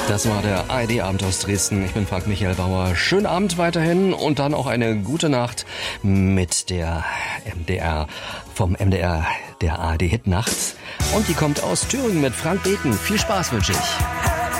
Das war der ARD-Abend aus Dresden. Ich bin Frank Michael Bauer. Schönen Abend weiterhin und dann auch eine gute Nacht mit der vom MDR, der ARD-Hit Nachts. Und die kommt aus Thüringen mit Frank Beten. Viel Spaß wünsche ich.